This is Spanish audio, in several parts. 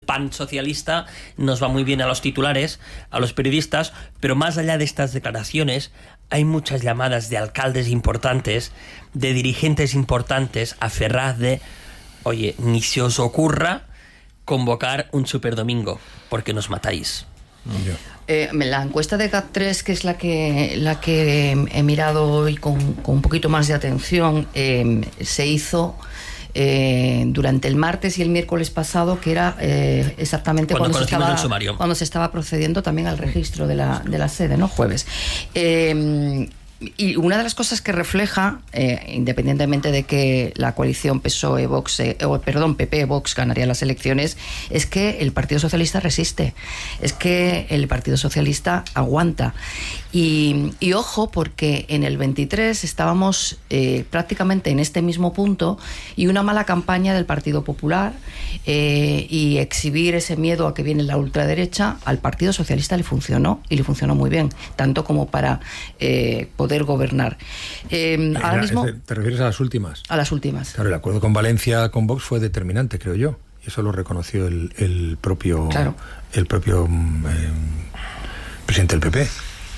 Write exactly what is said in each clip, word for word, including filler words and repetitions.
pan socialista nos va muy bien a los titulares, a los periodistas, pero más allá de estas declaraciones hay muchas llamadas de alcaldes importantes, de dirigentes importantes a Ferraz de, oye, ni se os ocurra convocar un superdomingo, porque nos matáis. Eh, la encuesta de GAT tres, que es la que, la que he mirado hoy con, con un poquito más de atención, eh, se hizo eh, durante el martes y el miércoles pasado, que era eh, exactamente cuando, cuando, se estaba, el sumario. cuando se estaba procediendo también al registro de la, de la sede, ¿no? Jueves. Eh, Y una de las cosas que refleja, eh, independientemente de que la coalición P S O E, Vox, eh, oh, perdón, P P, Vox ganaría las elecciones, es que el Partido Socialista resiste, es que el Partido Socialista aguanta. Y, y ojo, porque en el veintitrés estábamos eh, prácticamente en este mismo punto, y una mala campaña del Partido Popular eh, y exhibir ese miedo a que viene la ultraderecha al Partido Socialista le funcionó, y le funcionó muy bien, tanto como para eh, poder gobernar. Eh, Era, ahora mismo, ¿te refieres a las últimas? A las últimas. Claro, el acuerdo con Valencia, con Vox, fue determinante, creo yo. Y eso lo reconoció el, el propio, claro. el propio eh, presidente del P P.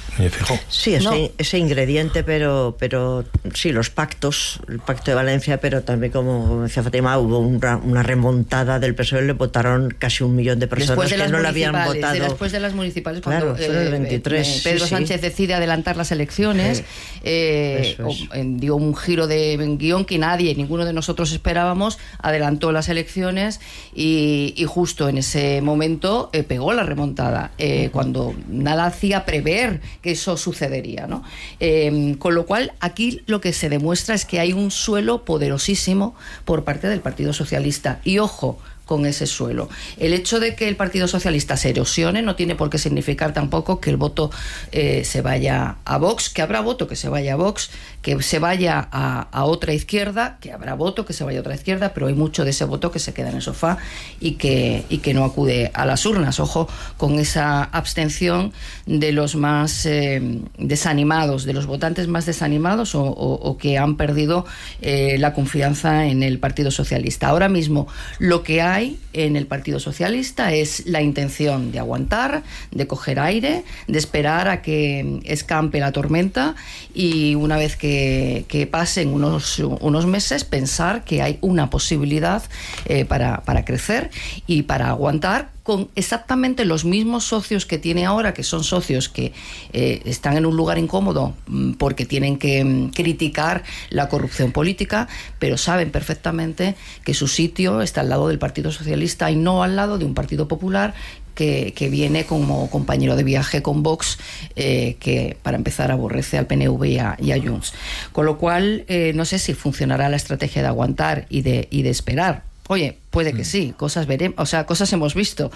Sí, ese, no. ese ingrediente, pero pero sí, los pactos, el pacto de Valencia, pero también, como decía Fátima, hubo una, una remontada del P S O E, le votaron casi un millón de personas de que no le habían votado. De después de las municipales, claro, cuando eh, el veintitrés, eh, Pedro sí, Sánchez sí. decide adelantar las elecciones, Sí. eh, Eso es. o, eh, dio un giro de guión que nadie, ninguno de nosotros esperábamos, adelantó las elecciones y, y justo en ese momento eh, pegó la remontada, eh, uh-huh. cuando nada hacía prever que eso sucedería, ¿no? Eh, con lo cual, aquí lo que se demuestra es que hay un suelo poderosísimo por parte del Partido Socialista. Y ojo con ese suelo. El hecho de que el Partido Socialista se erosione no tiene por qué significar tampoco que el voto eh, se vaya a Vox, que habrá voto que se vaya a Vox, que se vaya a, a otra izquierda, que habrá voto que se vaya a otra izquierda, pero hay mucho de ese voto que se queda en el sofá y que, y que no acude a las urnas. Ojo con esa abstención de los más eh, desanimados, de los votantes más desanimados o, o, o que han perdido eh, la confianza en el Partido Socialista. Ahora mismo lo que hay en el Partido Socialista es la intención de aguantar, de coger aire, de esperar a que escampe la tormenta y una vez que, que pasen unos, unos meses pensar que hay una posibilidad eh, para, para crecer y para aguantar con exactamente los mismos socios que tiene ahora, que son socios que eh, están en un lugar incómodo porque tienen que mm, criticar la corrupción política, pero saben perfectamente que su sitio está al lado del Partido Socialista y no al lado de un Partido Popular que, que viene como compañero de viaje con Vox, eh, que para empezar aborrece al P N V y a, y a Junts. Con lo cual, eh, no sé si funcionará la estrategia de aguantar y de, y de esperar. Oye, puede que sí, cosas veremos, o sea, cosas hemos visto.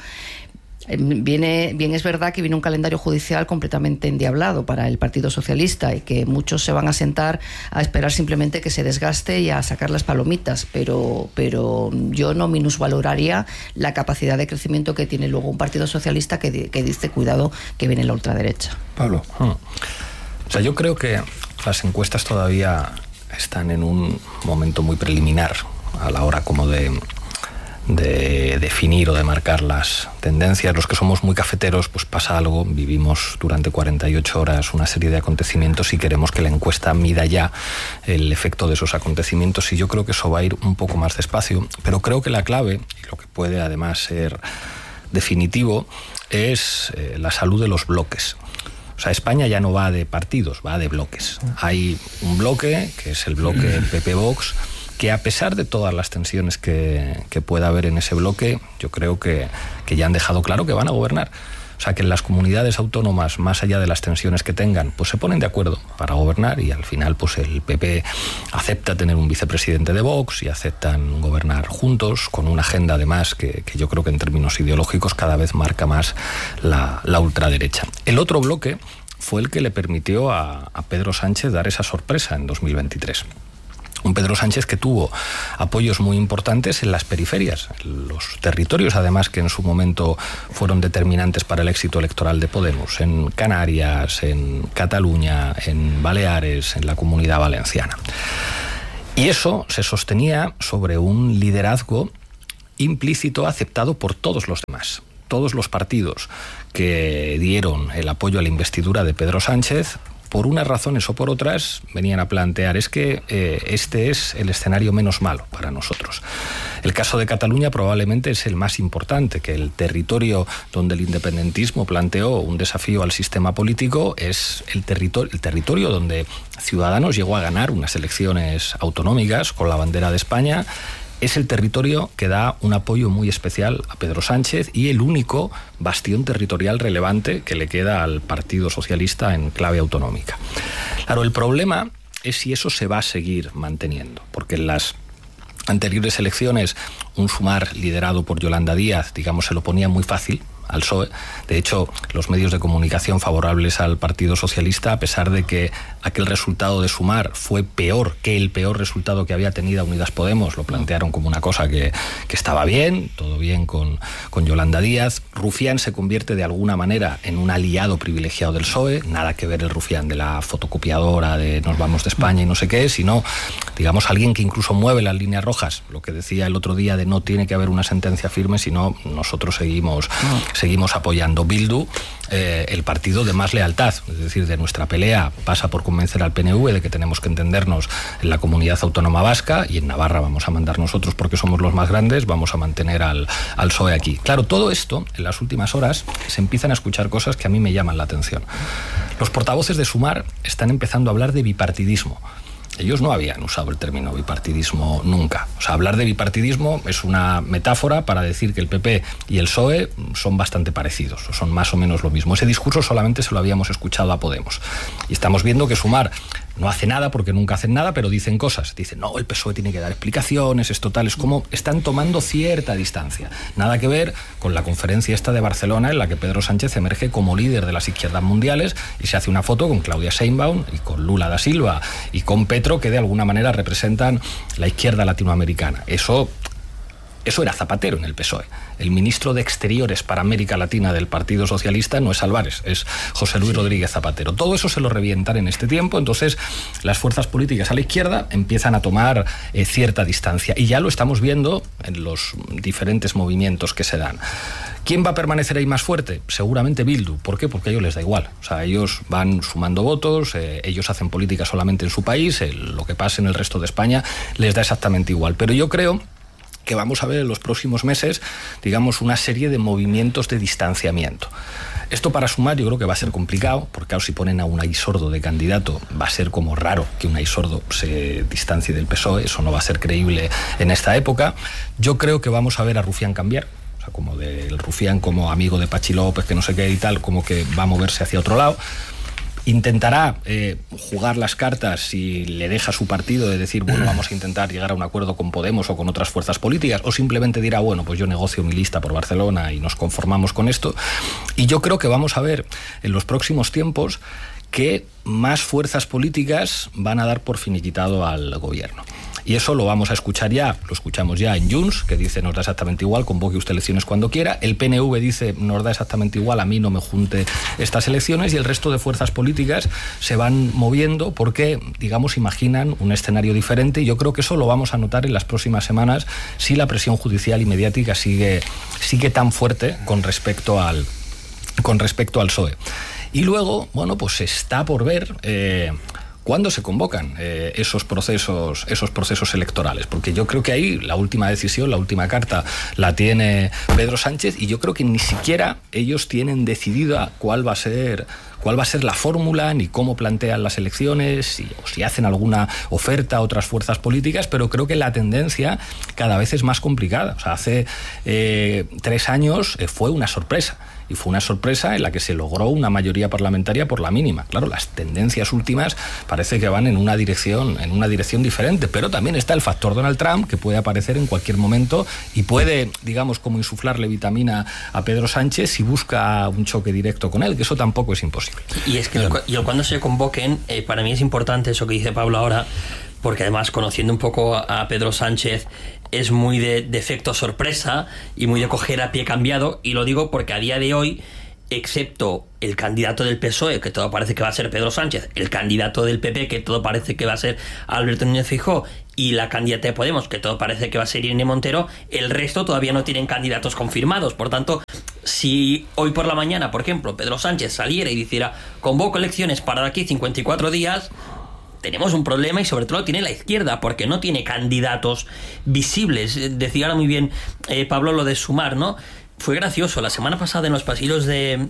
Viene, bien es verdad que viene un calendario judicial completamente endiablado para el Partido Socialista y que muchos se van a sentar a esperar simplemente que se desgaste y a sacar las palomitas, pero, pero yo no minusvaloraría la capacidad de crecimiento que tiene luego un Partido Socialista que, que dice, cuidado, que viene la ultraderecha. Pablo. Hmm. O sea, yo creo que las encuestas todavía están en un momento muy preliminar a la hora como de, de definir o de marcar las tendencias. Los que somos muy cafeteros, pues pasa algo, vivimos durante cuarenta y ocho horas una serie de acontecimientos y queremos que la encuesta mida ya el efecto de esos acontecimientos, y yo creo que eso va a ir un poco más despacio, pero creo que la clave, y lo que puede además ser definitivo, es eh, la salud de los bloques. O sea, España ya no va de partidos, va de bloques. Hay un bloque, que es el bloque P P-Vox, que a pesar de todas las tensiones que, que pueda haber en ese bloque, yo creo que, que ya han dejado claro que van a gobernar. O sea, que en las comunidades autónomas, más allá de las tensiones que tengan, pues se ponen de acuerdo para gobernar, y al final pues el P P acepta tener un vicepresidente de Vox y aceptan gobernar juntos, con una agenda además que, que yo creo que en términos ideológicos cada vez marca más la, la ultraderecha. El otro bloque fue el que le permitió a, a Pedro Sánchez dar esa sorpresa en dos mil veintitrés. Un Pedro Sánchez que tuvo apoyos muy importantes en las periferias, en los territorios además que en su momento fueron determinantes para el éxito electoral de Podemos, en Canarias, en Cataluña, en Baleares, en la Comunidad Valenciana. Y eso se sostenía sobre un liderazgo implícito aceptado por todos los demás. Todos los partidos que dieron el apoyo a la investidura de Pedro Sánchez, por unas razones o por otras, venían a plantear es que eh, este es el escenario menos malo para nosotros. El caso de Cataluña probablemente es el más importante, que el territorio donde el independentismo planteó un desafío al sistema político es el territorio, el territorio donde Ciudadanos llegó a ganar unas elecciones autonómicas con la bandera de España. Es el territorio que da un apoyo muy especial a Pedro Sánchez y el único bastión territorial relevante que le queda al Partido Socialista en clave autonómica. Claro, el problema es si eso se va a seguir manteniendo, porque en las anteriores elecciones un Sumar liderado por Yolanda Díaz, digamos, se lo ponía muy fácil al P S O E. De hecho, los medios de comunicación favorables al Partido Socialista, a pesar de que aquel resultado de Sumar fue peor que el peor resultado que había tenido Unidas Podemos, lo plantearon como una cosa que, que estaba bien, todo bien con, con Yolanda Díaz. Rufián se convierte de alguna manera en un aliado privilegiado del P S O E, nada que ver el Rufián de la fotocopiadora de nos vamos de España y no sé qué, sino, digamos, alguien que incluso mueve las líneas rojas, lo que decía el otro día de no tiene que haber una sentencia firme, sino nosotros seguimos... No. Seguimos apoyando Bildu, eh, el partido de más lealtad, es decir, de nuestra pelea pasa por convencer al P N V de que tenemos que entendernos en la comunidad autónoma vasca, y en Navarra vamos a mandar nosotros porque somos los más grandes, vamos a mantener al, al P S O E aquí. Claro, todo esto, en las últimas horas, se empiezan a escuchar cosas que a mí me llaman la atención. Los portavoces de Sumar están empezando a hablar de bipartidismo. Ellos no habían usado el término bipartidismo nunca. O sea, hablar de bipartidismo es una metáfora para decir que el P P y el P S O E son bastante parecidos, son más o menos lo mismo. Ese discurso solamente se lo habíamos escuchado a Podemos. Y estamos viendo que Sumar no hace nada porque nunca hacen nada, pero dicen cosas. Dicen, no, el P S O E tiene que dar explicaciones, esto tal. Es como están tomando cierta distancia. Nada que ver con la conferencia esta de Barcelona en la que Pedro Sánchez emerge como líder de las izquierdas mundiales y se hace una foto con Claudia Sheinbaum y con Lula da Silva y con Petro, que de alguna manera representan la izquierda latinoamericana. Eso... Eso era Zapatero en el P S O E. El ministro de Exteriores para América Latina del Partido Socialista no es Álvarez, es José Luis sí. Rodríguez Zapatero. Todo eso se lo revientan en este tiempo, entonces las fuerzas políticas a la izquierda empiezan a tomar eh, cierta distancia. Y ya lo estamos viendo en los diferentes movimientos que se dan. ¿Quién va a permanecer ahí más fuerte? Seguramente Bildu. ¿Por qué? Porque a ellos les da igual. O sea, ellos van sumando votos, eh, ellos hacen política solamente en su país, eh, lo que pasa en el resto de España les da exactamente igual. Pero yo creo que vamos a ver en los próximos meses, digamos, una serie de movimientos de distanciamiento. Esto para Sumar yo creo que va a ser complicado, porque claro, si ponen a un Aisordo de candidato, va a ser como raro que un Aisordo se distancie del P S O E, eso no va a ser creíble en esta época. Yo creo que vamos a ver a Rufián cambiar, o sea, como del Rufián como amigo de Pachi López, que no sé qué y tal, como que va a moverse hacia otro lado. Intentará eh, jugar las cartas si le deja su partido de decir, bueno, vamos a intentar llegar a un acuerdo con Podemos o con otras fuerzas políticas, o simplemente dirá, bueno, pues yo negocio mi lista por Barcelona y nos conformamos con esto. Y yo creo que vamos a ver en los próximos tiempos que más fuerzas políticas van a dar por finiquitado al gobierno. Y eso lo vamos a escuchar ya, lo escuchamos ya en Junts, que dice nos da exactamente igual, convoque usted elecciones cuando quiera. El P N V dice nos da exactamente igual, a mí no me junte estas elecciones. Y el resto de fuerzas políticas se van moviendo porque, digamos, imaginan un escenario diferente. Y yo creo que eso lo vamos a notar en las próximas semanas si la presión judicial y mediática sigue, sigue tan fuerte con respecto al, con respecto al P S O E. Y luego, bueno, pues está por ver... Eh, ¿Cuándo se convocan eh, esos procesos, esos procesos electorales? Porque yo creo que ahí la última decisión, la última carta, la tiene Pedro Sánchez, y yo creo que ni siquiera ellos tienen decidida cuál va a ser, cuál va a ser la fórmula, ni cómo plantean las elecciones, si, o si hacen alguna oferta a otras fuerzas políticas, pero creo que la tendencia cada vez es más complicada. O sea, hace eh, tres años eh, fue una sorpresa. Y fue una sorpresa en la que se logró una mayoría parlamentaria por la mínima. Claro, las tendencias últimas parece que van en una dirección, en una dirección diferente, pero también está el factor Donald Trump, que puede aparecer en cualquier momento y puede, digamos, como insuflarle vitamina a Pedro Sánchez si busca un choque directo con él, que eso tampoco es imposible. Y es que el, y el cuando se convoquen, eh, para mí es importante eso que dice Pablo ahora, porque además, conociendo un poco a Pedro Sánchez, es muy de, de efecto sorpresa y muy de coger a pie cambiado, y lo digo porque a día de hoy, excepto el candidato del P S O E, que todo parece que va a ser Pedro Sánchez, el candidato del P P, que todo parece que va a ser Alberto Núñez Feijóo, y la candidata de Podemos, que todo parece que va a ser Irene Montero, el resto todavía no tienen candidatos confirmados. Por tanto, si hoy por la mañana, por ejemplo, Pedro Sánchez saliera y dijera convoco elecciones para de aquí cincuenta y cuatro días, tenemos un problema, y sobre todo tiene la izquierda, porque no tiene candidatos visibles. Decía ahora muy bien eh, Pablo lo de Sumar, ¿no? Fue gracioso, la semana pasada en los pasillos de,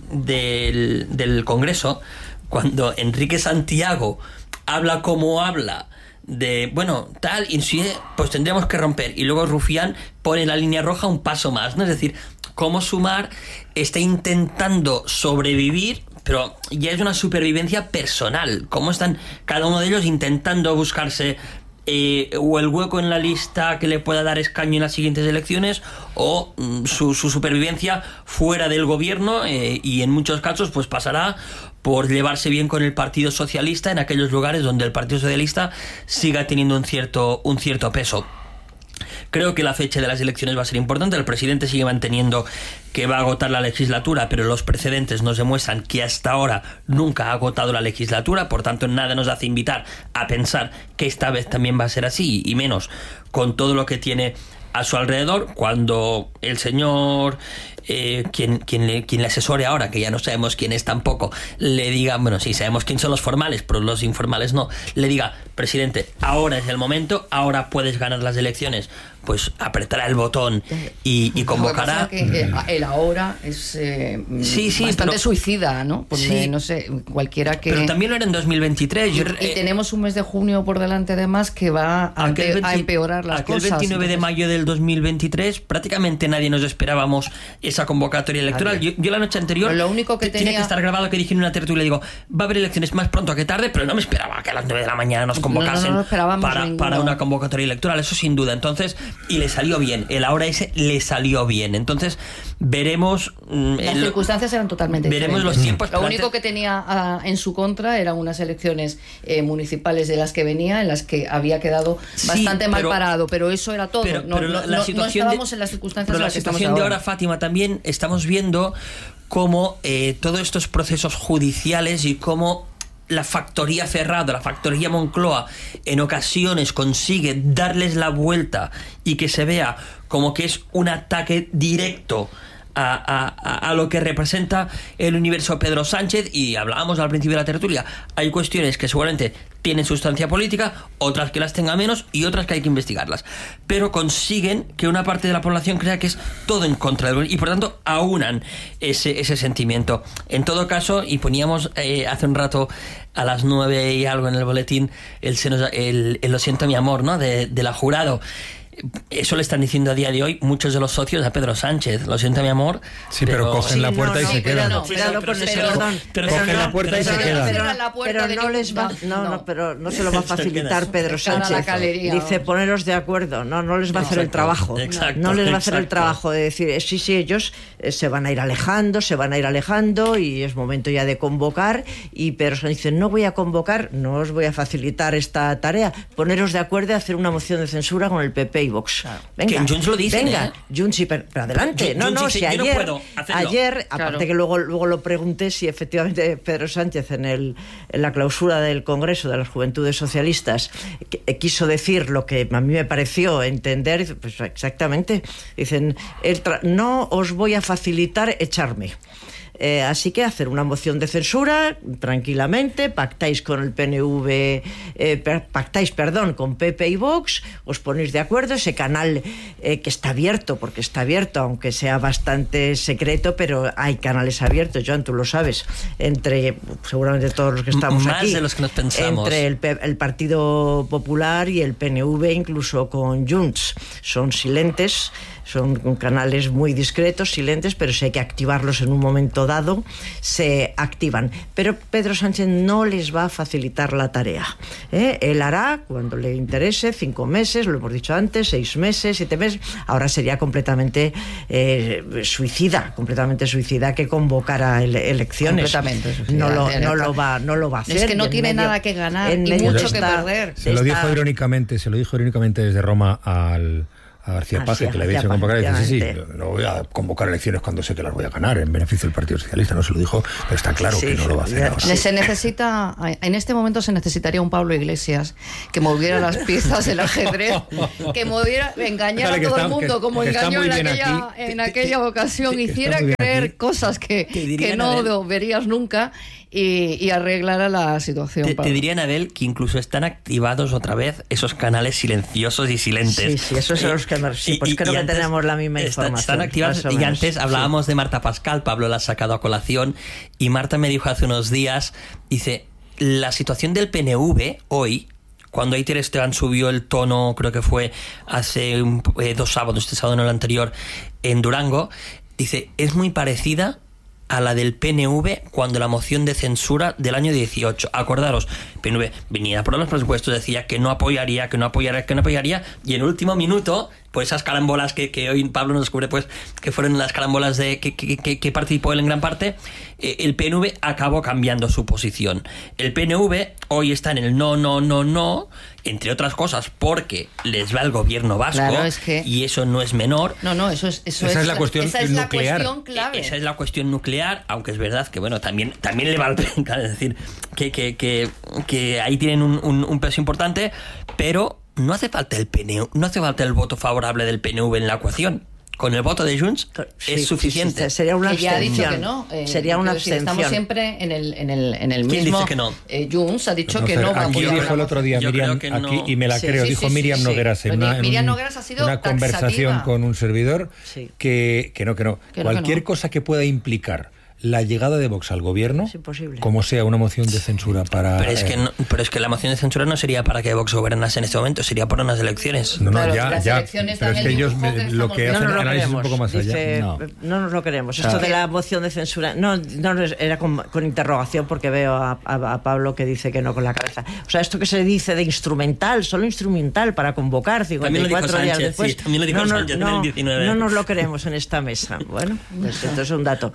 de, del Congreso, cuando Enrique Santiago habla como habla, de, bueno, tal, y si, pues tendremos que romper, y luego Rufián pone la línea roja un paso más, ¿no? Es decir, cómo Sumar está intentando sobrevivir, pero ya es una supervivencia personal, cómo están cada uno de ellos intentando buscarse eh, o el hueco en la lista que le pueda dar escaño en las siguientes elecciones, o mm, su, su supervivencia fuera del gobierno, eh, y en muchos casos pues pasará por llevarse bien con el Partido Socialista en aquellos lugares donde el Partido Socialista siga teniendo un cierto, un cierto peso. Creo que la fecha de las elecciones va a ser importante. El presidente sigue manteniendo que va a agotar la legislatura, pero los precedentes nos demuestran que hasta ahora nunca ha agotado la legislatura, por tanto nada nos hace invitar a pensar que esta vez también va a ser así, y menos con todo lo que tiene a su alrededor. Cuando el señor eh, quien, quien, le, quien le asesore ahora, que ya no sabemos quién es tampoco, le diga, bueno, sí sabemos quién son los formales, pero los informales no, le diga, presidente, ahora es el momento, ahora puedes ganar las elecciones, pues apretará el botón y, y convocará. Que que el ahora es eh, sí, sí, bastante pero, suicida, ¿no? Porque, sí, no sé, cualquiera que... Pero también lo era en dos mil veintitrés. Y, Yo, y eh, tenemos un mes de junio por delante, además, que va a, aquel empe veinte, a empeorar las aquel cosas. veintinueve entonces... de mayo del dos mil veintitrés, prácticamente nadie nos esperábamos esa convocatoria electoral. Yo, yo la noche anterior, lo único que tenía tenía que estar grabado, que dije en una tertulia, digo, va a haber elecciones más pronto que tarde, pero no me esperaba que a las nueve de la mañana nos convocasen no, no, no para, para una convocatoria electoral, eso sin duda. Entonces, y le salió bien, el ahora ese le salió bien. Entonces, veremos... Las el, circunstancias eran totalmente veremos diferentes. Los tiempos. Lo único que tenía uh, en su contra eran unas elecciones eh, municipales de las que venía, en las que había quedado bastante sí, mal pero, parado, pero eso era todo. Pero, no, pero no, la no, situación no estábamos de, en las circunstancias pero en la las que situación estamos de ahora. ahora, Fátima, también estamos viendo cómo eh, todos estos procesos judiciales y cómo la factoría Ferrado, la factoría Moncloa, en ocasiones consigue darles la vuelta y que se vea como que es un ataque directo a, a, a lo que representa el universo Pedro Sánchez. Y hablábamos al principio de la tertulia, hay cuestiones que seguramente tienen sustancia política, otras que las tenga menos y otras que hay que investigarlas, pero consiguen que una parte de la población crea que es todo en contra del gobierno y por tanto aunan ese, ese sentimiento. En todo caso, y poníamos eh, hace un rato a las nueve y algo en el boletín el, el, el Lo siento mi amor, ¿no? de, de la Jurado. Eso le están diciendo a día de hoy muchos de los socios a Pedro Sánchez. Lo siento, mi amor. Sí, pero, pero cogen sí, la puerta no, y no, se quedan. No, pero, pero, pero, perdón, pero cogen no, la puerta y se quedan. Pero, pero no les va, no, no, pero no se lo va a facilitar Pedro Sánchez. Dice poneros de acuerdo. No, no les va a hacer el trabajo. Exacto, no les va a exacto. hacer el trabajo de decir sí, sí, ellos eh, se van a ir alejando, se van a ir alejando y es momento ya de convocar. Y Pedro Sánchez dice no voy a convocar, no os voy a facilitar esta tarea. Poneros de acuerdo a hacer una moción de censura con el P P y Vox. Claro. Venga, que en Junts lo dicen, venga, ¿eh? Junts, sí, pero, pero adelante. Junts, no, no, Junts si dice, ayer, yo no puedo hacerlo. ayer Claro. aparte que luego, luego lo pregunté si efectivamente Pedro Sánchez en, el, en la clausura del Congreso de las Juventudes Socialistas que, eh, quiso decir lo que a mí me pareció entender, pues exactamente, dicen, el tra- no os voy a facilitar echarme. Eh, así que hacer una moción de censura tranquilamente, pactáis con el P N V, eh, per, pactáis, perdón, con P P y Vox, os ponéis de acuerdo, ese canal eh, que está abierto, porque está abierto, aunque sea bastante secreto, pero hay canales abiertos, Joan, tú lo sabes, entre seguramente todos los que estamos Más aquí, de los que nos pensamos. entre el, el Partido Popular y el P N V, incluso con Junts, son silentes, son canales muy discretos, silentes, pero si hay que activarlos en un momento dado, se activan. Pero Pedro Sánchez no les va a facilitar la tarea. ¿eh? Él hará, cuando le interese, cinco meses, lo hemos dicho antes, seis meses, siete meses. Ahora sería completamente eh, suicida, completamente suicida que convocara ele- elecciones. Completamente suicida. No lo, no, lo va, no lo va a hacer. Es que no tiene medio, nada que ganar y medio mucho esta, que perder. Se lo dijo esta... irónicamente, se lo dijo irónicamente desde Roma al a García Ah, Paje, sí, que le había García hecho convocar, y dice, sí, sí, efectivamente. no voy a convocar elecciones cuando sé que las voy a ganar en beneficio del Partido Socialista. No se lo dijo, pero está claro Sí, que no sí, lo va a hacer ya, ahora. sí. Se necesita, en este momento se necesitaría un Pablo Iglesias que moviera las piezas del ajedrez, que moviera, engañara Vale, que a todo está- el mundo, que- como que está engañó muy en bien aquella, aquí. en Que- aquella que- ocasión, que está hiciera muy bien creer aquí. cosas que, Te diría, que no Anabel, do- verías nunca y, y arreglara la situación. Te, te Pablo. diría, Anabel, que incluso están activados otra vez esos canales silenciosos y silentes. Sí, sí, esos son los que me- sí, pues creo que tenemos la misma están- información, Están activados. más o Y menos, antes sí. hablábamos de Marta Pascal, Pablo la ha sacado a colación, y Marta me dijo hace unos días, dice, la situación del P N V hoy, cuando Aiter Esteban subió el tono, creo que fue hace un- eh, dos sábados, este sábado no el anterior, en Durango, dice, es muy parecida a la del P N V cuando la moción de censura del año dieciocho. Acordaros, P N V venía por los presupuestos, decía que no apoyaría, que no apoyaría, que no apoyaría, y en el último minuto, por esas carambolas que, que hoy Pablo nos descubre, pues, que fueron las carambolas de que, que, que, que participó él en gran parte, eh, el P N V acabó cambiando su posición. El P N V hoy está en el no, no, no, no, entre otras cosas, porque les va el gobierno vasco, Claro, es que- y eso no es menor. No, no, eso es, eso Esa es la cuestión esa es nuclear. la cuestión clave. Esa es la cuestión nuclear, aunque es verdad que bueno, también, también le va al P N V, es decir, que, que, que, que ahí tienen un, un, un peso importante, pero no hace falta el P N V, no hace falta el voto favorable del P N V en la ecuación. Con el voto de Junts Sí, es sí, suficiente. sí, sería una Que ya ha dicho abstención. que no. eh, Sería una quiero decir, abstención. Estamos siempre en el, en el, en el ¿Quién mismo. dice que no? Eh, Junts ha dicho No que sé, no va a aquí apoyar dijo el la otro día Yo Miriam, creo que no. aquí, y me la Sí, creo, sí, dijo sí, Miriam sí, sí. Nogueras en Miriam una, en un- Nogueras ha sido una conversación taxativa. con un servidor Sí. que, que no, que no. Que no, Cualquier que no. cosa que pueda implicar la llegada de Vox al gobierno, Es imposible. como sea una moción de censura para... Pero es, que eh, no- pero es que la moción de censura no sería para que Vox gobernase en este momento, sería por unas elecciones. No, no, Claro, ya, las ya, elecciones pero dan es que el ellos dibujo me- que lo estamos que viendo. hacen no nos lo análisis queremos. un poco más allá. Dice, No. no nos lo queremos. sea, Esto de la moción de censura, no, no era con, con interrogación porque veo a, a- a Pablo que dice que no con la cabeza. O sea, esto que se dice de instrumental, solo instrumental para convocar cincuenta y cuatro También lo dijo días Sánchez, después. sí, también lo dijo no, no, Sánchez en no, el diecinueve. no nos lo queremos en esta mesa. Bueno, pues esto es un dato.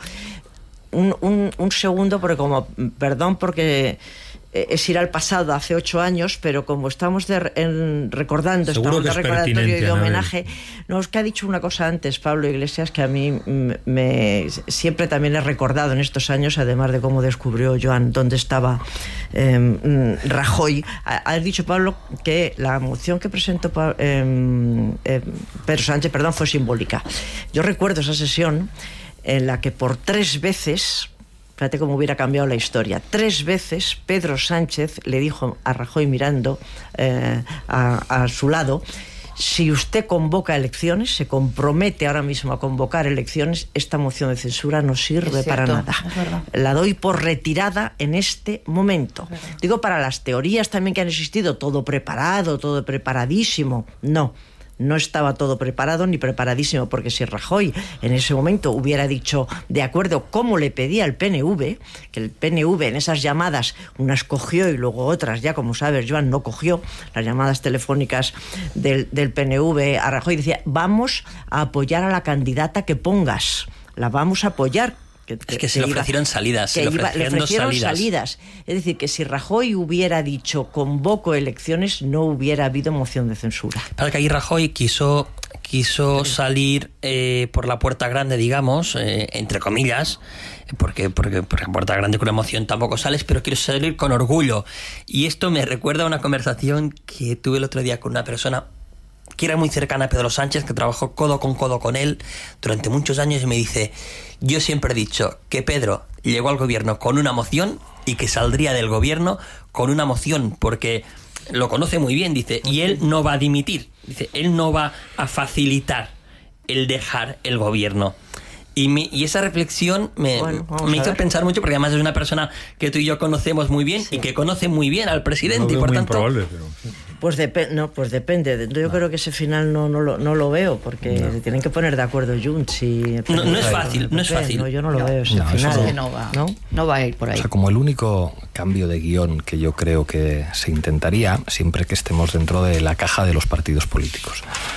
Un, un, un segundo, porque como, perdón, porque eh, es ir al pasado hace ocho años, pero como estamos de, en, recordando, Seguro estamos que de es recordatorio y pertinente, de Anabel. homenaje, no, es que ha dicho una cosa antes Pablo Iglesias que a mí mm, me, siempre también he recordado en estos años, además de cómo descubrió Joan dónde estaba eh, mm, Rajoy. Ha, ha dicho Pablo que la moción que presentó Pa- eh, eh, Pedro Sánchez, perdón, fue simbólica. Yo recuerdo esa sesión en la que por tres veces, fíjate cómo hubiera cambiado la historia, tres veces Pedro Sánchez le dijo a Rajoy mirando eh, a, a su lado: si usted convoca elecciones, se compromete ahora mismo a convocar elecciones, esta moción de censura no sirve Es para cierto, nada. es verdad. La doy por retirada en este momento. Digo, para las teorías también que han existido, todo preparado, todo preparadísimo. No. No estaba todo preparado ni preparadísimo, porque si Rajoy en ese momento hubiera dicho, de acuerdo, como le pedía el P N V, que el P N V en esas llamadas, unas cogió y luego otras, ya como sabes, Joan, no cogió, las llamadas telefónicas del, del P N V a Rajoy, decía, vamos a apoyar a la candidata que pongas, la vamos a apoyar. Que, Es que se le iba- ofrecieron salidas, que se le iba- ofrecieron dos salidas. salidas. Es decir, que si Rajoy hubiera dicho convoco elecciones, no hubiera habido moción de censura. Para que ahí Rajoy quiso, quiso salir eh, por la puerta grande, digamos, eh, entre comillas, porque, porque por la puerta grande con emoción tampoco sales, pero quiero salir con orgullo. Y esto me recuerda a una conversación que tuve el otro día con una persona que era muy cercana a Pedro Sánchez, que trabajó codo con codo con él durante muchos años, y me dice: yo siempre he dicho que Pedro llegó al gobierno con una moción y que saldría del gobierno con una moción, porque lo conoce muy bien, dice, y él no va a dimitir, dice, él no va a facilitar el dejar el gobierno. Y, mi, y esa reflexión me, Bueno, vamos me a hizo ver. pensar mucho, porque además es una persona que tú y yo conocemos muy bien, Sí. y que conoce muy bien al Lo presidente, veo y por muy tanto... improbable, pero... Pues, depe- no, pues depende. Yo creo que ese final no, no, lo, no lo veo, porque No. tienen que poner de acuerdo Junts y... No, no es fácil, no es P P. fácil. No, yo no lo No. veo ese No, eso final. no. Que no va, ¿No? no va a ir por O ahí. sea, como el único cambio de guión que yo creo que se intentaría, siempre que estemos dentro de la caja de los partidos políticos.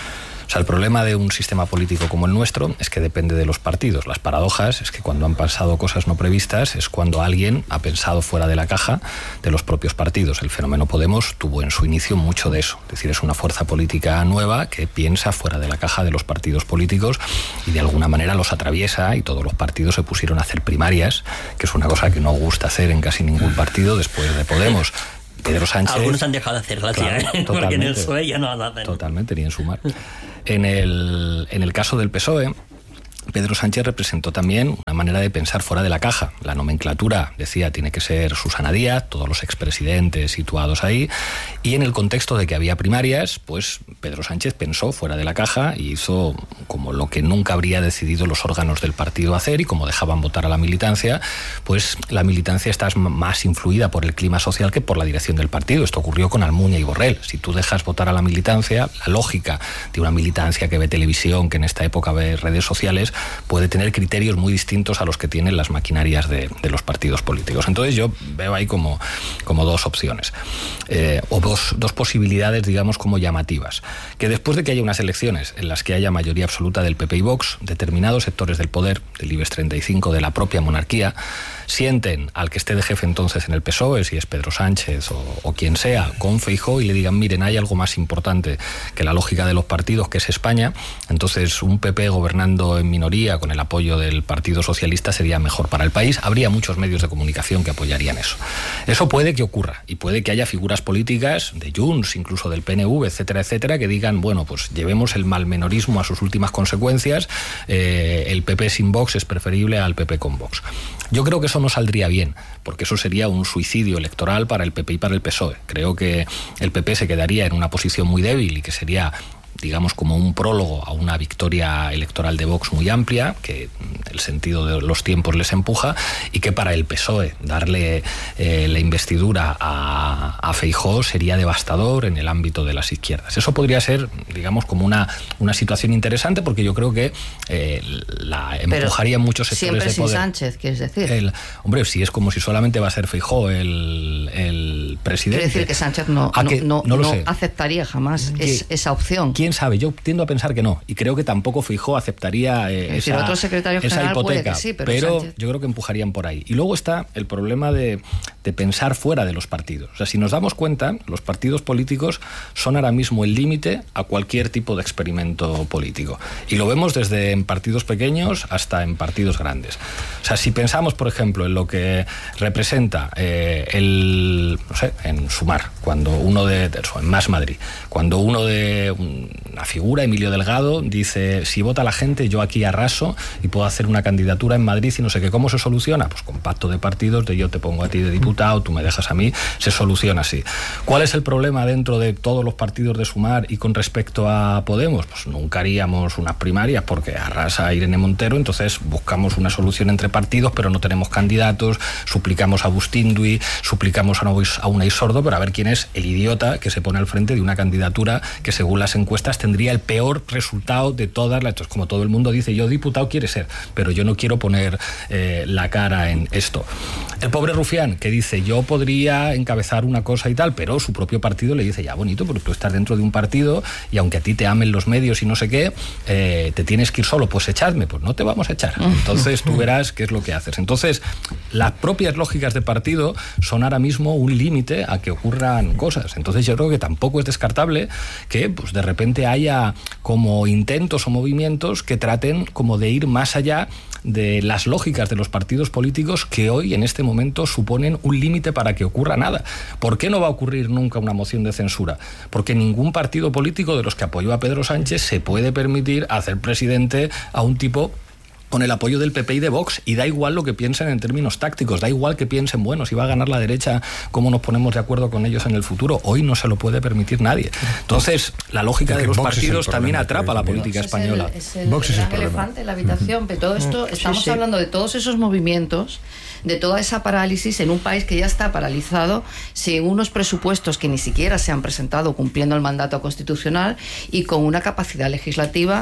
O sea, el problema de un sistema político como el nuestro es que depende de los partidos. Las paradojas es que cuando han pasado cosas no previstas es cuando alguien ha pensado fuera de la caja de los propios partidos. El fenómeno Podemos tuvo en su inicio mucho de eso. Es decir, es una fuerza política nueva que piensa fuera de la caja de los partidos políticos y de alguna manera los atraviesa, y todos los partidos se pusieron a hacer primarias, que es una cosa que no gusta hacer en casi ningún partido después de Podemos. Pedro Sánchez... Algunos han dejado de hacerla, claro, ¿eh? Porque en el P S O E ya no hacen. Totalmente, ni en Sumar. En el, en el caso del P S O E, Pedro Sánchez representó también una manera de pensar fuera de la caja. La nomenclatura, decía, tiene que ser Susana Díaz, todos los expresidentes situados ahí, y en el contexto de que había primarias, pues Pedro Sánchez pensó fuera de la caja y hizo como lo que nunca habría decidido los órganos del partido hacer, y como dejaban votar a la militancia, pues la militancia está más influida por el clima social que por la dirección del partido. Esto ocurrió con Almunia y Borrell. Si tú dejas votar a la militancia, la lógica de una militancia que ve televisión, que en esta época ve redes sociales, puede tener criterios muy distintos a los que tienen las maquinarias de, de los partidos políticos. Entonces yo veo ahí como, como dos opciones, eh, o dos, dos posibilidades, digamos, como llamativas. Que después de que haya unas elecciones en las que haya mayoría absoluta del P P y Vox, determinados sectores del poder, del IBEX treinta y cinco, de la propia monarquía, sienten al que esté de jefe entonces en el P S O E, si es Pedro Sánchez o, o quien sea, con Feijóo, y le digan, miren, hay algo más importante que la lógica de los partidos, que es España. Entonces un P P gobernando en minoría con el apoyo del Partido Socialista sería mejor para el país. Habría muchos medios de comunicación que apoyarían eso. Eso puede que ocurra, y puede que haya figuras políticas de Junts, incluso del P N V, etcétera, etcétera, que digan, bueno, pues llevemos el malmenorismo a sus últimas consecuencias, eh, el P P sin Vox es preferible al P P con Vox. Yo creo que eso no saldría bien, porque eso sería un suicidio electoral para el P P y para el P S O E. Creo que el P P se quedaría en una posición muy débil y que sería, digamos, como un prólogo a una victoria electoral de Vox muy amplia, que el sentido de los tiempos les empuja, y que para el P S O E darle eh, la investidura a, a Feijóo sería devastador en el ámbito de las izquierdas. Eso podría ser, digamos, como una, una situación interesante, porque yo creo que eh, la empujaría en muchos sectores siempre de poder. Sin Sánchez, ¿quieres decir? El, hombre, si es como si solamente va a ser Feijóo el, el presidente. Quiere decir que Sánchez no, no, que, no, no, lo no sé. aceptaría jamás es, esa opción. ¿Quién sabe? Yo tiendo a pensar que no, y creo que tampoco Feijóo aceptaría eh, esa, esa, otro secretario esa general hipoteca, puede que sí, pero, pero Sánchez... yo creo que empujarían por ahí. Y luego está el problema de, de pensar fuera de los partidos. O sea, si nos damos cuenta, los partidos políticos son ahora mismo el límite a cualquier tipo de experimento político, y lo vemos desde en partidos pequeños hasta en partidos grandes. O sea, si pensamos, por ejemplo, en lo que representa eh, el, no sé, en Sumar, cuando uno de, de en Más Madrid, cuando uno de una figura, Emilio Delgado, dice, si vota la gente, yo aquí arraso y puedo hacer una candidatura en Madrid y no sé qué. ¿Cómo se soluciona? Pues con pacto de partidos, de yo te pongo a ti de diputado, tú me dejas a mí, se soluciona así. ¿Cuál es el problema dentro de todos los partidos de Sumar y con respecto a Podemos? Pues nunca haríamos unas primarias porque arrasa Irene Montero, entonces buscamos una solución entre partidos, pero no tenemos candidatos, suplicamos a Bustindui, suplicamos a Unai Sordo, pero a ver quién es el idiota que se pone al frente de una candidatura que según las encuestas tendría el peor resultado de todas las... Entonces, como todo el mundo dice, yo diputado quiere ser, pero yo no quiero poner eh, la cara en esto. El pobre Rufián, que dice, yo podría encabezar una cosa y tal, pero su propio partido le dice, ya bonito, pero tú estás dentro de un partido y aunque a ti te amen los medios y no sé qué, eh, te tienes que ir solo, pues echadme, pues no te vamos a echar. Entonces tú verás qué es lo que haces. Entonces, las propias lógicas de partido son ahora mismo un límite a que ocurran cosas. Entonces yo creo que tampoco es descartable que pues de repente haya como intentos o movimientos que traten como de ir más allá de las lógicas de los partidos políticos que hoy en este momento suponen un límite para que ocurra nada. ¿Por qué no va a ocurrir nunca una moción de censura? Porque ningún partido político de los que apoyó a Pedro Sánchez se puede permitir hacer presidente a un tipo con el apoyo del P P y de Vox, y da igual lo que piensen en términos tácticos, da igual que piensen, bueno, si va a ganar la derecha, ¿cómo nos ponemos de acuerdo con ellos en el futuro? Hoy no se lo puede permitir nadie. Entonces, la lógica de los partidos también atrapa a la política española. Es el, es el gran elefante en la habitación, pero todo esto, estamos sí, sí. hablando de todos esos movimientos, de toda esa parálisis en un país que ya está paralizado, sin unos presupuestos que ni siquiera se han presentado cumpliendo el mandato constitucional y con una capacidad legislativa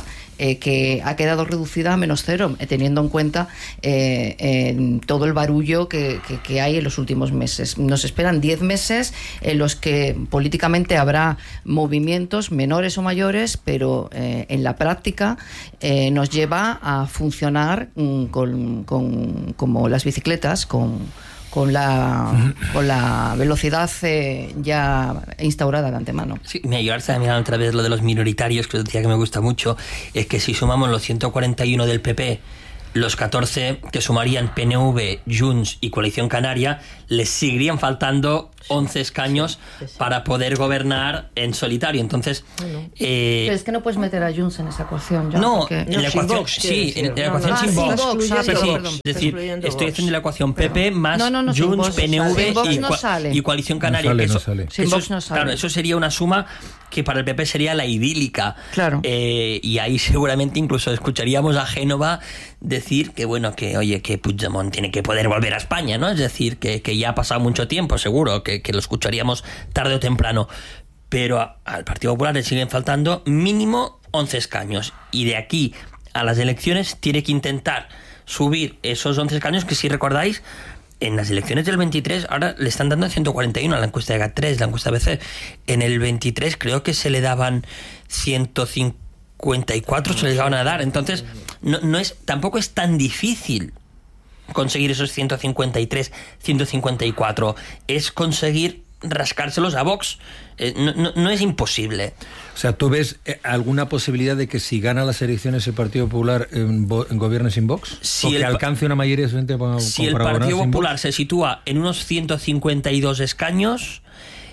eh, que ha quedado reducida a menos cero, eh, teniendo en cuenta eh, eh, todo el barullo que, que, que hay en los últimos meses. Nos esperan diez meses en los que políticamente habrá movimientos menores o mayores, pero eh, en la práctica eh, nos lleva a funcionar mm, con, con, como las bicicletas, con con la con la velocidad eh, ya instaurada de antemano. Sí, me ayudarse a mirar otra vez lo de los minoritarios, que es decía que me gusta mucho, es que si sumamos los ciento cuarenta y uno del P P, los catorce que sumarían P N V, Junts y Coalición Canaria, les seguirían faltando once escaños sí, sí, sí. para poder gobernar en solitario. Entonces, bueno. eh, pero es que no puedes meter a Junts en esa ecuación. Ya, no, porque... en la ecuación, Vox, sí, en la ecuación no, no, sin no, Vox. sin Vox, ah, sí, sí, perdón, es decir, estoy Vox. haciendo la ecuación P P más no, no, no, Junts, Vox P N V no y, no sale. y Coalición Canaria. No sale, eso, no sale. Sin eso, Vox no sale. Claro, eso sería una suma que para el P P sería la idílica. Claro. Eh, y ahí seguramente incluso escucharíamos a Génova decir que, bueno, que oye, que Puigdemont tiene que poder volver a España, ¿no? Es decir, que, que ya ha pasado mucho tiempo, seguro, que, que lo escucharíamos tarde o temprano. Pero a, al Partido Popular le siguen faltando mínimo once escaños. Y de aquí a las elecciones tiene que intentar subir esos once escaños que, si recordáis, en las elecciones del veintitrés ahora le están dando ciento cuarenta y uno a la encuesta de G A T tres, la encuesta B C. En el veintitrés creo que se le daban ciento cincuenta y cuatro, se le llegaban a dar. Entonces, no, no es, tampoco es tan difícil conseguir esos ciento cincuenta y tres, ciento cincuenta y cuatro. Es conseguir rascárselos a Vox. Eh, no, no, no es imposible. O sea, ¿tú ves alguna posibilidad de que si gana las elecciones el Partido Popular en, en gobierne sin Vox? Si ¿O que el, alcance una mayoría suficiente para, si para el Partido Popular Vox? se sitúa en unos ciento cincuenta y dos escaños,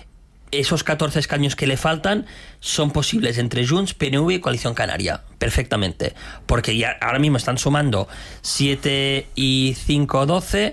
esos catorce escaños que le faltan son posibles entre Junts, P N V y Coalición Canaria, perfectamente, porque ya ahora mismo están sumando siete y cinco, doce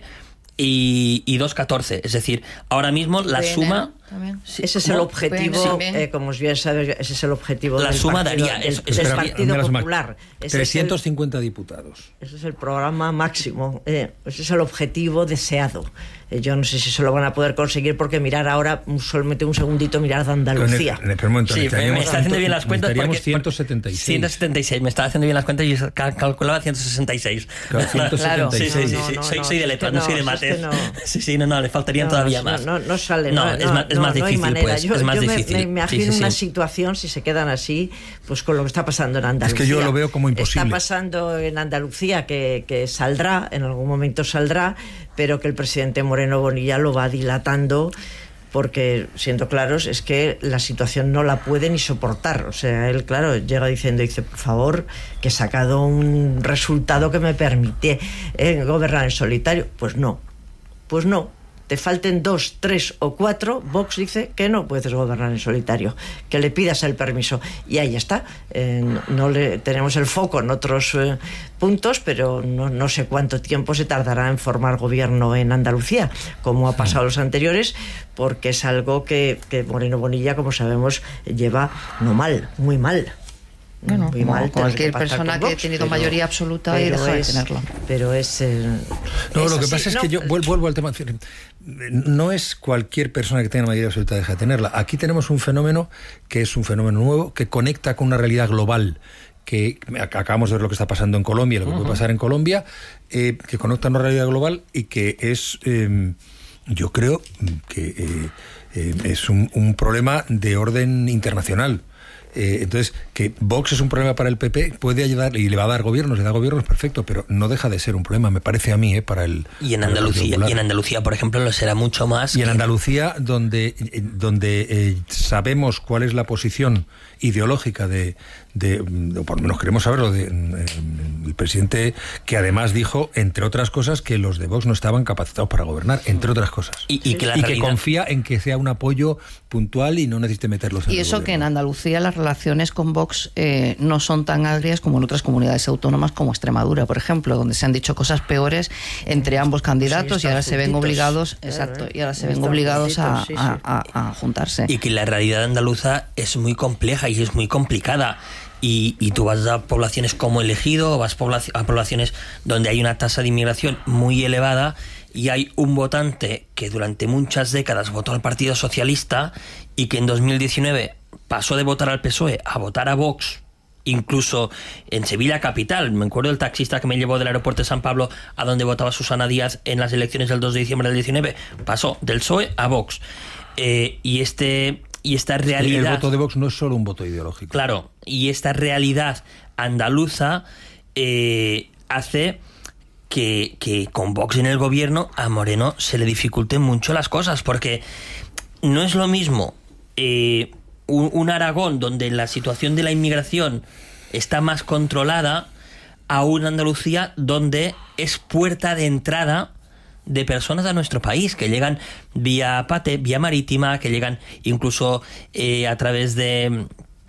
y, y dos, catorce, es decir, ahora mismo la P N, suma... Sí, ese es el objetivo, eh, como bien sabes, ese es el objetivo la del suma partido, daría del, eso, del eso Partido sería, Popular. Ese trescientos cincuenta es el, diputados. Ese es el programa máximo, eh, ese es el objetivo deseado. Eh, yo no sé si se lo van a poder conseguir, porque mirar ahora, solamente un segundito, mirar de Andalucía. En el, en el momento, sí, me está haciendo bien las cuentas porque ciento setenta y seis. ciento setenta y seis, me estaba haciendo bien las cuentas y cal calculaba ciento sesenta y seis. Claro, ciento setenta y seis. Sí, sí, sí, no, sí. no, soy, no, soy de letras, no, no soy de mates. Es que no. Sí, sí, no, no, le faltarían no, todavía no, más. No, no sale. No, no, es más, es más no, difícil, no pues. Yo, es más yo difícil. Me, me imagino sí, sí, una sí. situación, si se quedan así, pues con lo que está pasando en Andalucía. Es que yo lo veo como imposible. Está pasando en Andalucía que, que saldrá, en algún momento saldrá, pero que el presidente Moreno Bonilla lo va dilatando, porque, siendo claros, es que la situación no la puede ni soportar. O sea, él, claro, llega diciendo, dice, por favor, que he sacado un resultado que me permite eh, gobernar en solitario. Pues no, pues no. Te falten dos, tres o cuatro, Vox dice que no puedes gobernar en solitario, que le pidas el permiso. Y ahí está. Eh, no le tenemos el foco en otros eh, puntos, pero no, no sé cuánto tiempo se tardará en formar gobierno en Andalucía, como ha pasado los anteriores, porque es algo que, que Moreno Bonilla, como sabemos, lleva no mal, muy mal. Bueno, muy mal, cualquier que persona Vox, que ha tenido pero, mayoría absoluta y deja es, de tenerlo. Pero es... Eh, no, es lo que así, pasa es no, que yo vuelvo, vuelvo al tema. No es cualquier persona que tenga mayoría absoluta deja de tenerla. Aquí tenemos un fenómeno que es un fenómeno nuevo, que conecta con una realidad global, que acabamos de ver lo que está pasando en Colombia, lo que uh-huh. puede pasar en Colombia, eh, que conecta una realidad global y que es, eh, yo creo que eh, eh, es un, un problema de orden internacional. Eh, entonces, que Vox es un problema para el P P, puede ayudar y le va a dar gobiernos, le da gobiernos, perfecto, pero no deja de ser un problema, me parece a mí, eh, para el... Y en Andalucía, y en Andalucía, por ejemplo, lo será mucho más. Y que... en Andalucía, donde, donde eh, sabemos cuál es la posición ideológica de, de, de, por lo menos queremos saberlo, de, de, el presidente, que además dijo, entre otras cosas, que los de Vox no estaban capacitados para gobernar, entre otras cosas. Y, y, que, la y realidad... que confía en que sea un apoyo puntual y no necesite meterlos en y el eso gobierno. Que en Andalucía las relaciones con Vox eh, no son tan agrias como en otras comunidades autónomas, como Extremadura, por ejemplo, donde se han dicho cosas peores entre ambos candidatos, sí, y ahora se ven obligados, claro, exacto, y ahora se ven obligados a, sí, sí. A, a, a juntarse. Y que la realidad andaluza es muy compleja y es muy complicada. Y, y tú vas a poblaciones como El Ejido, vas a poblaciones donde hay una tasa de inmigración muy elevada y hay un votante que durante muchas décadas votó al Partido Socialista y que en dos mil diecinueve pasó de votar al P S O E a votar a Vox incluso en Sevilla capital. Me acuerdo del taxista que me llevó del aeropuerto de San Pablo a donde votaba Susana Díaz en las elecciones del dos de diciembre del diecinueve. Pasó del P S O E a Vox. Eh, y este y esta realidad... El voto de Vox no es solo un voto ideológico. Claro, y esta realidad andaluza eh, hace que, que con Vox en el gobierno a Moreno se le dificulten mucho las cosas, porque no es lo mismo eh, un, un Aragón donde la situación de la inmigración está más controlada a una Andalucía donde es puerta de entrada de personas a nuestro país, que llegan vía Pate, vía marítima, que llegan incluso eh, a través de,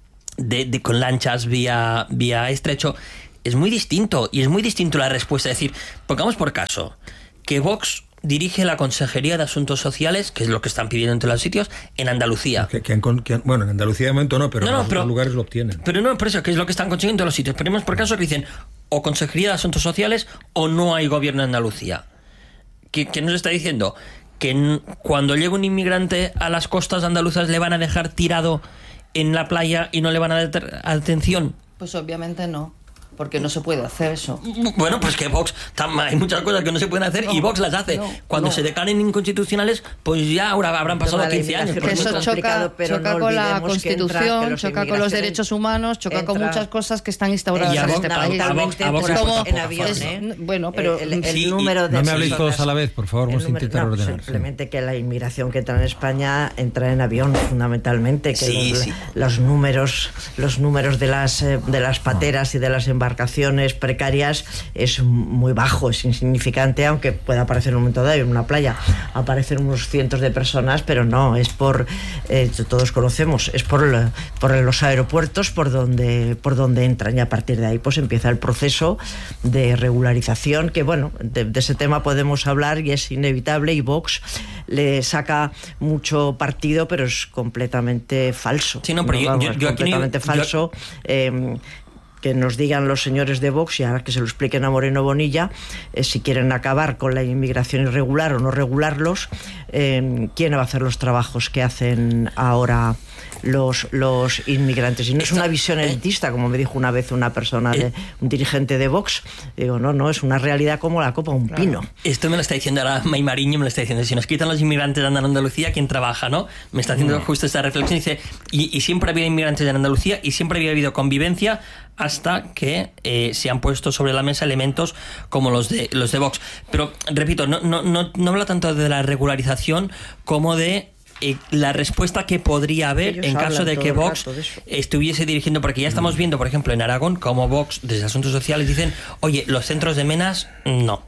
de, de con lanchas vía, vía estrecho. Es muy distinto, y es muy distinto la respuesta. Es decir, pongamos por caso que Vox dirige la Consejería de Asuntos Sociales, que es lo que están pidiendo en todos los sitios, en Andalucía. Que, que han, que han, bueno, en Andalucía de momento no, pero no, no, en otros pero, lugares lo obtienen. Pero no, por eso, que es lo que están consiguiendo en todos los sitios. Ponemos por caso que dicen o Consejería de Asuntos Sociales o no hay gobierno en Andalucía. ¿Qué, qué nos está diciendo? Que n- cuando llega un inmigrante a las costas andaluzas le van a dejar tirado en la playa y no le van a dar atención. Pues obviamente no, porque no se puede hacer eso. Bueno, pues que Vox, tam- hay muchas cosas que no se pueden hacer No, y Vox las hace. no, Cuando no. se declaren inconstitucionales, pues ya ahora habrán pasado El tema de la quince años. inmigración por Que es eso muy ejemplo. choca, complicado, pero choca no con la olvidemos que Constitución, entra- que los choca con los inmigrantes derechos humanos, choca con entra- muchas cosas que están instauradas Y a en Vox- este a país. Vox- a Vox- a Vox Es como- en avión, es- ¿eh? bueno, pero el, el, el sí, y- número de No me habléis personas- todos a la vez, por favor, vamos el a número- intentar no, ordenar. simplemente que la inmigración que entra en España entra en avión fundamentalmente, que Sí, los, sí. los números los números de las eh, de las pateras y de las embarcaciones precarias es muy bajo, es insignificante, aunque pueda aparecer en un momento dado en una playa aparecen unos cientos de personas, pero no, es por eh, todos conocemos, es por, la- por los aeropuertos por donde por donde entran, y a partir de ahí pues empieza el proceso de regularización, que bueno, de, de ese tema podemos hablar y es inevitable, y Vox le saca mucho partido, pero es completamente falso. Sí, no, pero yo- Vamos, yo- es yo aquí no- completamente yo- falso. eh, que nos digan los señores de Vox, y ahora que se lo expliquen a Moreno Bonilla, eh, si quieren acabar con la inmigración irregular o no regularlos, eh, quién va a hacer los trabajos que hacen ahora los, los inmigrantes. Y no es una visión elitista, como me dijo una vez una persona, de, un dirigente de Vox. Digo, no, no, es una realidad como la copa de un pino. Esto me lo está diciendo ahora May Mariño, me lo está diciendo. Si nos quitan los inmigrantes de Andalucía, ¿quién trabaja, no? Me está haciendo justo esta reflexión. Dice, y, y siempre había inmigrantes en Andalucía y siempre había habido convivencia hasta que eh, se han puesto sobre la mesa elementos como los de los de Vox. Pero, repito, no, no, no, no habla tanto de la regularización como de eh, la respuesta que podría haber Ellos en caso hablan de todo que el Vox rato de eso. estuviese dirigiendo, porque ya estamos viendo, por ejemplo, en Aragón, como Vox, desde Asuntos Sociales, dicen, oye, los centros de menas, no.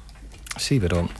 Sí, pero... O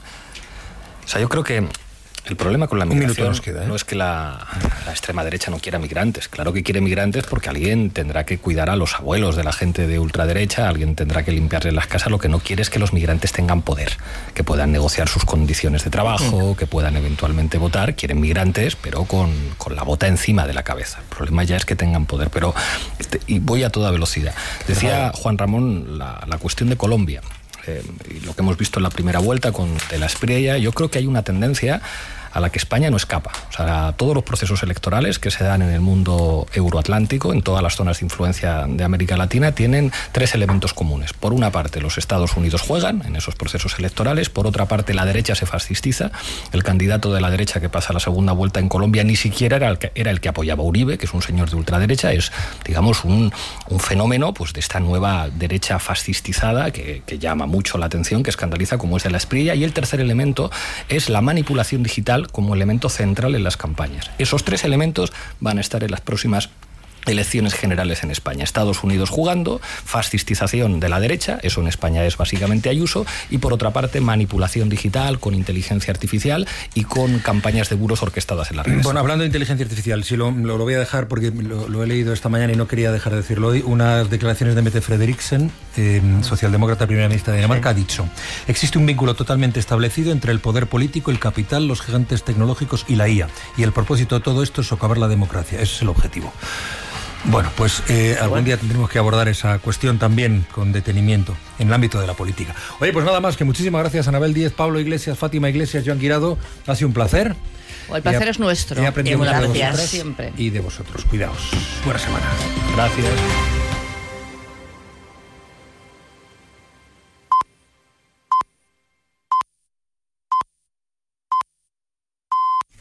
sea, yo creo que el problema con la Un minuto migración nos queda, ¿eh? no es que la, la extrema derecha no quiera migrantes. Claro que quiere migrantes porque alguien tendrá que cuidar a los abuelos de la gente de ultraderecha, alguien tendrá que limpiarle las casas. Lo que no quiere es que los migrantes tengan poder, que puedan negociar sus condiciones de trabajo, que puedan eventualmente votar. Quieren migrantes, pero con, con la bota encima de la cabeza. El problema ya es que tengan poder. Pero este, y voy a toda velocidad. Decía Juan Ramón la, la cuestión de Colombia. Eh, y lo que hemos visto en la primera vuelta con De la Espriella, yo creo que hay una tendencia a la que España no escapa. O sea, todos los procesos electorales que se dan en el mundo euroatlántico, en todas las zonas de influencia de América Latina, tienen tres elementos comunes. Por una parte, los Estados Unidos juegan en esos procesos electorales. Por otra parte, la derecha se fascistiza. El candidato de la derecha que pasa a la segunda vuelta en Colombia ni siquiera era el que, era el que apoyaba a Uribe, que es un señor de ultraderecha. Es, digamos, un, un fenómeno pues, de esta nueva derecha fascistizada que, que llama mucho la atención, que escandaliza, como es De la Espriella. Y el tercer elemento es la manipulación digital como elemento central en las campañas. Esos tres elementos van a estar en las próximas elecciones generales en España. Estados Unidos jugando, fascistización de la derecha, eso en España es básicamente Ayuso, y por otra parte manipulación digital con inteligencia artificial y con campañas de buros orquestadas en las redes. Bueno, hablando de inteligencia artificial, sí, lo, lo, lo voy a dejar porque lo, lo he leído esta mañana y no quería dejar de decirlo hoy. Unas declaraciones de Mette Frederiksen, eh, socialdemócrata primera ministra de Dinamarca, ha dicho: existe un vínculo totalmente establecido entre el poder político, el capital, los gigantes tecnológicos y la I A. Y el propósito de todo esto es socavar la democracia. Ese es el objetivo. Bueno, pues eh, algún bueno. día tendremos que abordar esa cuestión también con detenimiento en el ámbito de la política. Oye, pues nada más, que muchísimas gracias, Anabel Díez, Pablo Iglesias, Fátima Iglesias, Joan Guirado. Ha sido un placer. O el placer he, es nuestro. He aprendido mucho de vosotros siempre. y de vosotros. Cuidaos. Buena semana. Gracias.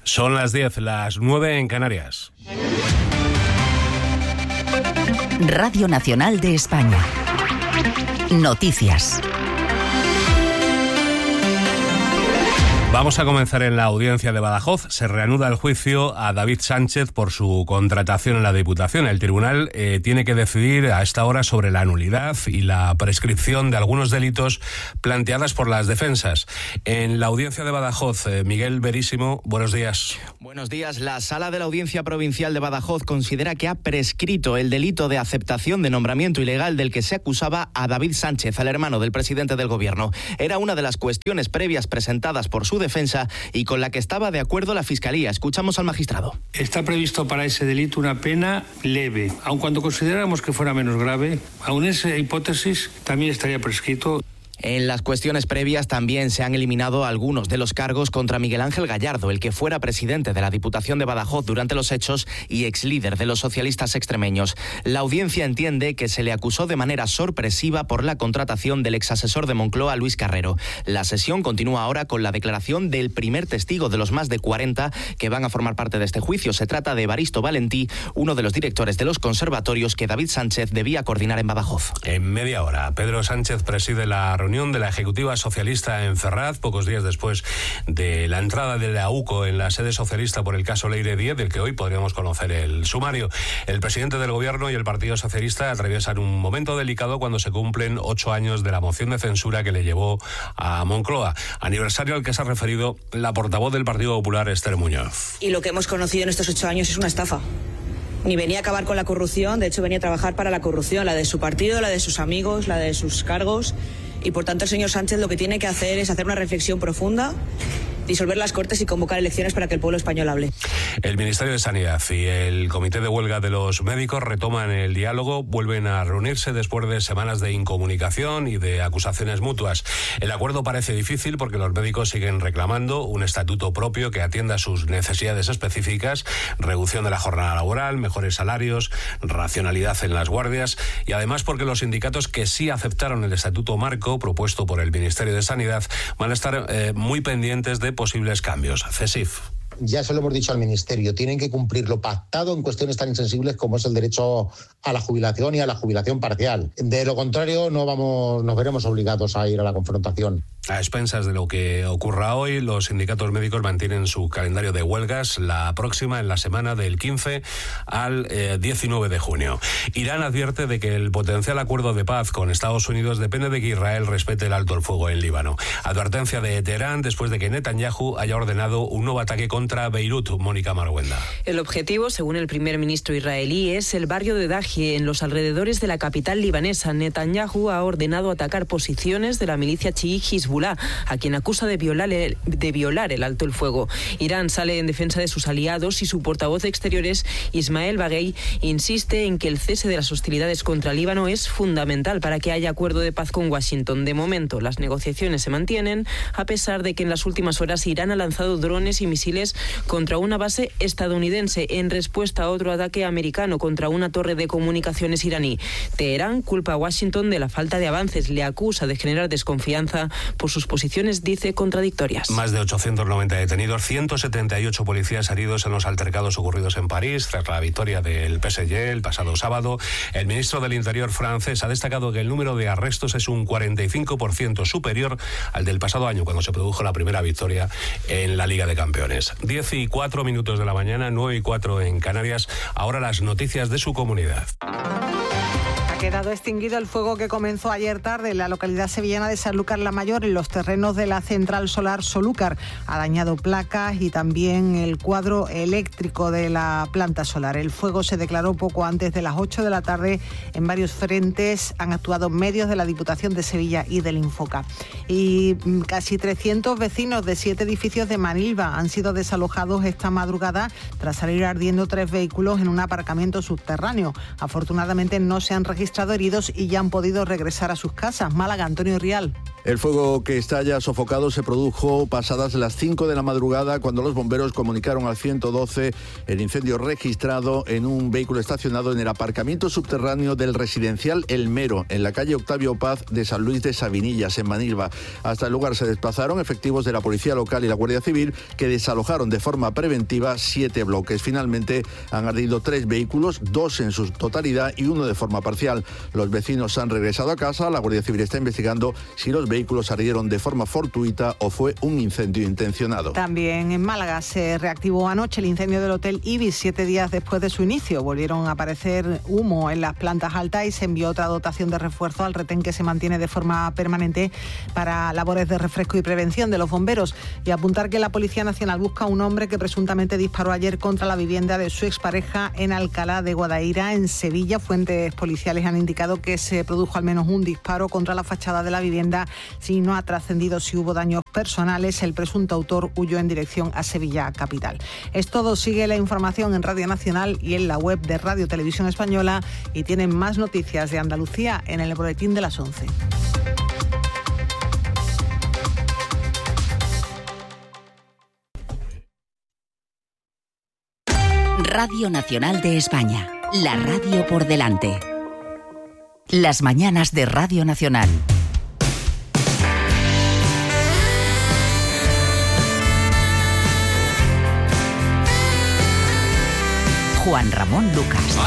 Son las diez, las nueve en Canarias. Radio Nacional de España. Noticias. Vamos a comenzar en la audiencia de Badajoz. Se reanuda el juicio a David Sánchez por su contratación en la Diputación. El tribunal eh, tiene que decidir a esta hora sobre la nulidad y la prescripción de algunos delitos planteadas por las defensas. En la audiencia de Badajoz, eh, Miguel Verísimo, buenos días. Buenos días. La Sala de la Audiencia Provincial de Badajoz considera que ha prescrito el delito de aceptación de nombramiento ilegal del que se acusaba a David Sánchez, al hermano del presidente del Gobierno. Era una de las cuestiones previas presentadas por su defensa y con la que estaba de acuerdo la Fiscalía. Escuchamos al magistrado. Está previsto para ese delito una pena leve, aun cuando consideráramos que fuera menos grave, aun esa hipótesis también estaría prescrito. En las cuestiones previas también se han eliminado algunos de los cargos contra Miguel Ángel Gallardo, el que fuera presidente de la Diputación de Badajoz durante los hechos y ex líder de los socialistas extremeños. La audiencia entiende que se le acusó de manera sorpresiva por la contratación del ex asesor de Moncloa, Luis Carrero. La sesión continúa ahora con la declaración del primer testigo de los más de cuarenta que van a formar parte de este juicio. Se trata de Evaristo Valentí, uno de los directores de los conservatorios que David Sánchez debía coordinar en Badajoz. En media hora, Pedro Sánchez preside la reunión de la Ejecutiva Socialista en Ferraz, pocos días después de la entrada de la U C O en la sede socialista por el caso Leire Díez, del que hoy podríamos conocer el sumario. El presidente del Gobierno y el Partido Socialista atraviesan un momento delicado cuando se cumplen ocho años de la moción de censura que le llevó a Moncloa, aniversario al que se ha referido la portavoz del Partido Popular, Esther Muñoz. Y lo que hemos conocido en estos ocho años es una estafa. Ni venía a acabar con la corrupción, de hecho venía a trabajar para la corrupción, la de su partido, la de sus amigos, la de sus cargos. Y por tanto el señor Sánchez lo que tiene que hacer es hacer una reflexión profunda, disolver las Cortes y convocar elecciones para que el pueblo español hable. El Ministerio de Sanidad y el Comité de Huelga de los Médicos retoman el diálogo, vuelven a reunirse después de semanas de incomunicación y de acusaciones mutuas. El acuerdo parece difícil porque los médicos siguen reclamando un estatuto propio que atienda sus necesidades específicas, reducción de la jornada laboral, mejores salarios, racionalidad en las guardias y además porque los sindicatos que sí aceptaron el estatuto marco propuesto por el Ministerio de Sanidad van a estar eh, muy pendientes de posibles cambios. CESIF. Ya se lo hemos dicho al Ministerio, tienen que cumplir lo pactado en cuestiones tan insensibles como es el derecho a la jubilación y a la jubilación parcial. De lo contrario, no vamos, nos veremos obligados a ir a la confrontación. A expensas de lo que ocurra hoy, los sindicatos médicos mantienen su calendario de huelgas, la próxima en la semana del quince al eh, diecinueve de junio. Irán advierte de que el potencial acuerdo de paz con Estados Unidos depende de que Israel respete el alto el fuego en Líbano. Advertencia de Teherán después de que Netanyahu haya ordenado un nuevo ataque contra Beirut. Mónica Marguenda. El objetivo, según el primer ministro israelí, es el barrio de Dahi, en los alrededores de la capital libanesa. Netanyahu ha ordenado atacar posiciones de la milicia chií Hezbollah, a quien acusa de violar, el, de violar el alto el fuego. Irán sale en defensa de sus aliados y su portavoz de Exteriores, Ismael Baghei, insiste en que el cese de las hostilidades contra Líbano es fundamental para que haya acuerdo de paz con Washington. De momento, las negociaciones se mantienen, a pesar de que en las últimas horas Irán ha lanzado drones y misiles contra una base estadounidense en respuesta a otro ataque americano contra una torre de comunicaciones iraní. Teherán culpa a Washington de la falta de avances, le acusa de generar desconfianza por sus posiciones, dice, contradictorias. Más de ochocientos noventa detenidos, ciento setenta y ocho policías heridos en los altercados ocurridos en París tras la victoria del P S G el pasado sábado. El ministro del Interior francés ha destacado que el número de arrestos es un cuarenta y cinco por ciento superior al del pasado año, cuando se produjo la primera victoria en la Liga de Campeones. diez y cuatro minutos de la mañana, nueve y cuatro en Canarias. Ahora las noticias de su comunidad. Ha quedado extinguido el fuego que comenzó ayer tarde en la localidad sevillana de Sanlúcar la Mayor, en los terrenos de la central solar Solúcar. Ha dañado placas y también el cuadro eléctrico de la planta solar. El fuego se declaró poco antes de las ocho de la tarde en varios frentes. Han actuado medios de la Diputación de Sevilla y del Infoca. Y casi trescientos vecinos de siete edificios de Manilva han sido desalojados esta madrugada tras salir ardiendo tres vehículos en un aparcamiento subterráneo. Afortunadamente no se han registrado registrado heridos y ya han podido regresar a sus casas. Málaga, Antonio Rial. El fuego que está ya sofocado se produjo pasadas las cinco de la madrugada cuando los bomberos comunicaron al ciento doce el incendio registrado en un vehículo estacionado en el aparcamiento subterráneo del residencial El Mero, en la calle Octavio Paz de San Luis de Sabinillas, en Manilva. Hasta el lugar se desplazaron efectivos de la Policía Local y la Guardia Civil, que desalojaron de forma preventiva siete bloques. Finalmente han ardido tres vehículos, dos en su totalidad y uno de forma parcial. Los vecinos han regresado a casa. La Guardia Civil está investigando si los vehículos ardieron de forma fortuita o fue un incendio intencionado. También en Málaga se reactivó anoche el incendio del Hotel Ibis, siete días después de su inicio. Volvieron a aparecer humo en las plantas altas y se envió otra dotación de refuerzo al retén que se mantiene de forma permanente para labores de refresco y prevención de los bomberos. Y apuntar que la Policía Nacional busca a un hombre que presuntamente disparó ayer contra la vivienda de su expareja en Alcalá de Guadaira, en Sevilla. Fuentes policiales han indicado que se produjo al menos un disparo contra la fachada de la vivienda. Si no ha trascendido si hubo daños personales, el presunto autor huyó en dirección a Sevilla capital. Es todo. Sigue la información en Radio Nacional y en la web de Radio Televisión Española, y tienen más noticias de Andalucía en el boletín de las once. Radio Nacional de España, la radio por delante. Las mañanas de Radio Nacional. Juan Ramón Lucas.